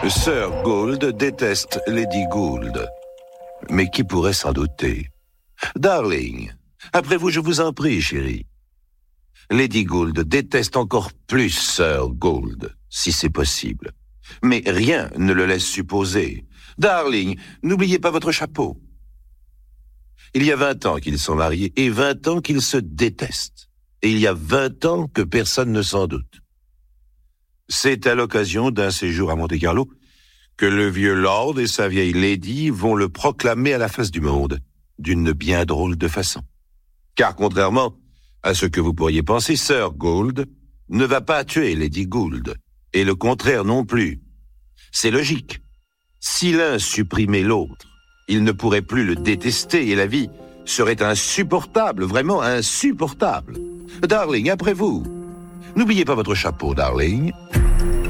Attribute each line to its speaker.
Speaker 1: Sir Gould déteste Lady Gould. Mais qui pourrait s'en douter? Darling, après vous, je vous en prie, chérie. Lady Gould déteste encore plus Sir Gould, si c'est possible. Mais rien ne le laisse supposer. Darling, n'oubliez pas votre chapeau. Il y a 20 ans qu'ils sont mariés et 20 ans qu'ils se détestent. Et il y a 20 ans que personne ne s'en doute. C'est à l'occasion d'un séjour à Monte-Carlo que le vieux lord et sa vieille lady vont le proclamer à la face du monde, d'une bien drôle de façon. Car contrairement à ce que vous pourriez penser, Sir Gould ne va pas tuer Lady Gould, et le contraire non plus. C'est logique. Si l'un supprimait l'autre, il ne pourrait plus le détester et la vie serait insupportable, vraiment insupportable. Darling, après vous. N'oubliez pas votre chapeau, darling.